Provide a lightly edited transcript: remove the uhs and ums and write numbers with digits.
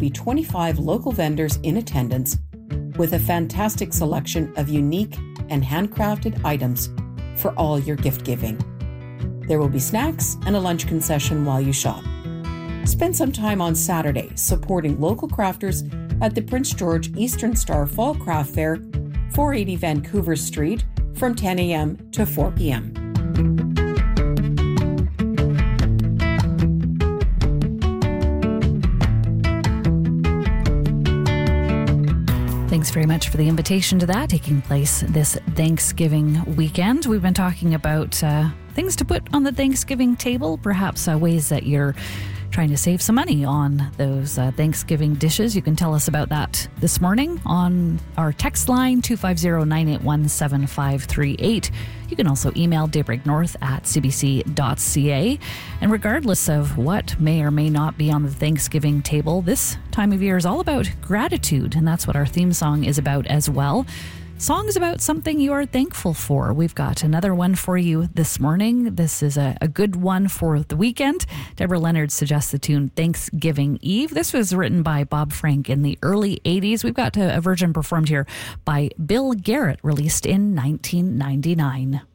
be 25 local vendors in attendance with a fantastic selection of unique and handcrafted items for all your gift giving. There will be snacks and a lunch concession while you shop. Spend some time on Saturday supporting local crafters at the Prince George Eastern Star Fall Craft Fair, 480 Vancouver Street, from 10 a.m. to 4 p.m. Thanks very much for the invitation to that, taking place this Thanksgiving weekend. We've been talking about things to put on the Thanksgiving table, perhaps ways that you're trying to save some money on those Thanksgiving dishes. You can tell us about that this morning on our text line 250-981-7538. You can also email daybreaknorth@cbc.ca. And regardless of what may or may not be on the Thanksgiving table, this time of year is all about gratitude, and that's what our theme song is about as well. Songs about something you are thankful for. We've got another one for you this morning. This is a good one for the weekend. Deborah Leonard suggests the tune Thanksgiving Eve. This was written by Bob Frank in the early 80s. We've got a version performed here by Bill Garrett, released in 1999.